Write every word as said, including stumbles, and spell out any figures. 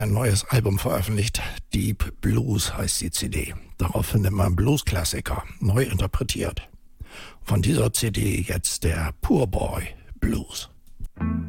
ein neues Album veröffentlicht. Deep Blues heißt die C D. Darauf findet man Blues-Klassiker, neu interpretiert. Von dieser C D jetzt der Poor Boy Blues.